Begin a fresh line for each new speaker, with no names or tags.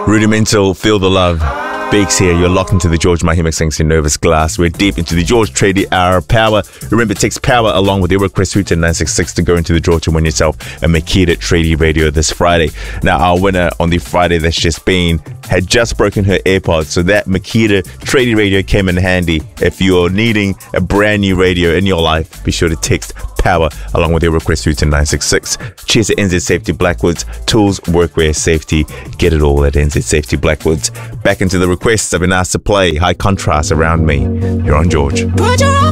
Rudimental, Feel the Love. Beaks here, you're locked into the George Mahi mixing in Nervous Glass. We're deep into the George Tradie Hour Power. Remember, it takes power along with your request through to 966 to go into the draw to win yourself a Makita Tradie Radio this Friday. Now, our winner on the Friday that's just been had just broken her AirPods, so that Makita Tradie Radio came in handy. If you're needing a brand new radio in your life, be sure to text power along with your request through to 966. Cheers to NZ Safety Blackwoods. Tools, workwear, safety. Get it all at NZ Safety Blackwoods. Back into the requests I've been asked to play. High Contrast, Around Me. You're on George.